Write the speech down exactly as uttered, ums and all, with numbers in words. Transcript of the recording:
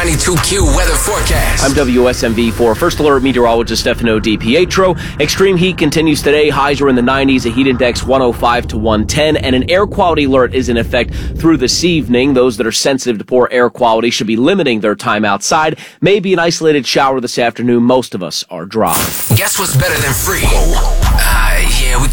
ninety-two Q weather forecast. I'm W S M V four First Alert meteorologist Stefano DiPietro. Extreme heat continues today. Highs are in the nineties, a heat index one oh five to one ten, and an air quality alert is in effect through this evening. Those that are sensitive to poor air quality should be limiting their time outside. Maybe an isolated shower this afternoon. Most of us are dry. Guess what's better than free?